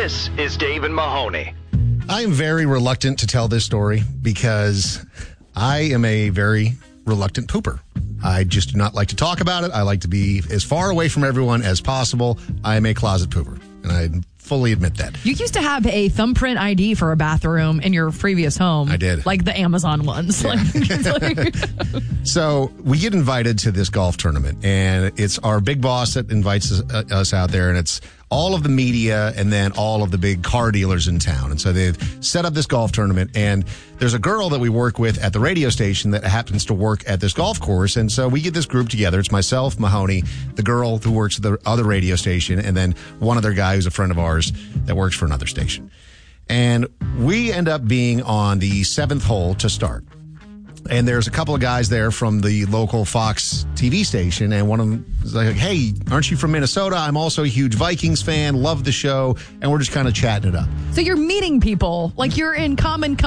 This is Dave and Mahoney. I am very reluctant to tell this story because I am a very reluctant pooper. I just do not like to talk about it. I like to be as far away from everyone as possible. I am a closet pooper, and I fully admit that. You used to have a thumbprint ID for a bathroom in your previous home. I did. Like the Amazon ones. Yeah. So we get invited to this golf tournament, and it's our big boss that invites us out there, and it's all of the media and then all of the big car dealers in town. And so they've set up this golf tournament, and there's a girl that we work with at the radio station that happens to work at this golf course. And so we get this group together. It's myself, Mahoney, the girl who works at the other radio station, and then one other guy who's a friend of ours that works for another station. And we end up being on the 7th hole to start. And there's a couple of guys there from the local Fox TV station, and one of them is like, hey, aren't you from Minnesota? I'm also a huge Vikings fan, love the show, and we're just kind of chatting it up. So you're meeting people, like you're in common